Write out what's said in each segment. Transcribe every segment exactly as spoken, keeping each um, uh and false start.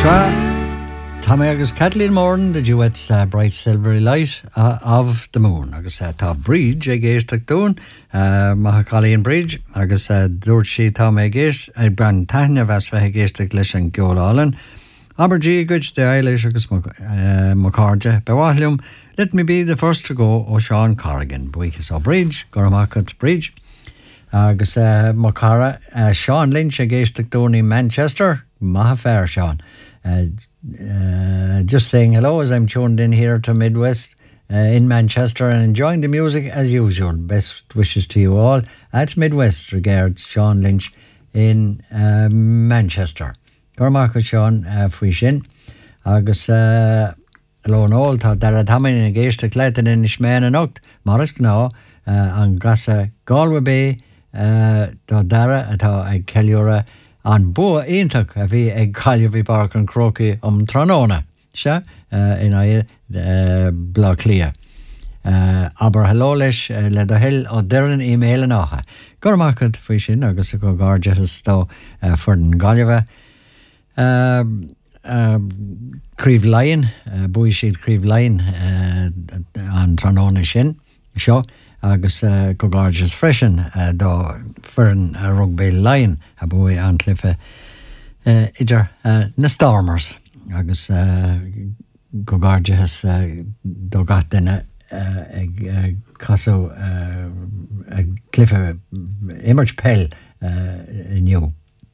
Tommy agus Kathleen Moran, the duet's uh, Bright Silvery Light uh, of the Moon. Agus uh, tá bridge ag éisteach dún, uh, maha Colleen Bridge, agus uh, dúirt sí Tommy ag éist, ag bran taithne bheas fe ag éisteach leis an geolálan. Aber G. Goods the Eilish agus Macarja. Bewahlium, let me be the first to go, O Sean Corrigan. Buichas o Bridge, Goramakat Bridge. Agus uh, Macara, uh, Sean Lynch ag éisteach dún in Manchester. Maha fair, Sean. Uh, uh, just saying hello as I'm tuned in here to Midwest uh, in Manchester and enjoying the music as usual. Best wishes to you all at Midwest. Regards, Sean Lynch in uh, Manchester. Gormarca Sean uh, Frishin. Agus uh, hello and all. Tá dara tamin in geiste kletten in Ishmael and Oct. Morris Gnaw uh, an Grassa Galway Bay uh, tá dara atá ag Celiora an bua intach a bhí ag cailliú bhí barc an croci um Tranona se uh, in air uh, Blá Clia. Uh, aber hello leis uh, le do hill o deran email an ácha. Gormachad fwy sin agus a go gargetas do uh, for den galliva. Uh, uh, Críomh Lion, uh, bui siad Críomh Lion uh, an Tranona sin, seo. agus uh, go garges freshen uh, do fern uh, rugby lion a bui an cliffe uh, idir uh, na Stormers agus uh, go garges uh, do gat dine uh, ag uh, caso uh, ag cliffe image pell uh, new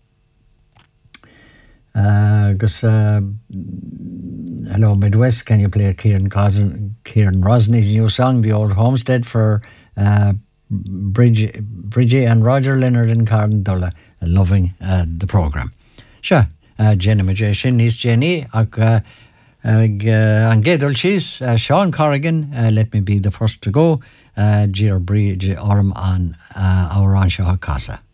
uh, agus uh, hello Midwest, can you play Kieran Cosn- Kieran Rosney's new song The Old Homestead for Uh, Bridgie, Bridgie and Roger Leonard in Cardendola, uh, loving uh, the programme. Sure, uh, Jenny Majay Shin is Jenny, ag uh, ag uh, an Gedol Cheese, uh, Sean Corrigan, uh, let me be the first to go, uh, Gir Bridge Orm on uh, our Anshaw Casa.